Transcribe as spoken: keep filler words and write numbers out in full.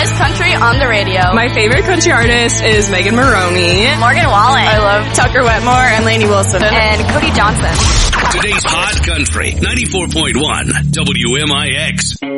Hottest country on the radio. My favorite country artist is Megan Maroney. Morgan Wallen. I love Tucker Wetmore and Lainey Wilson. And Cody Johnson. Today's Hot Country, ninety-four point one W M I X.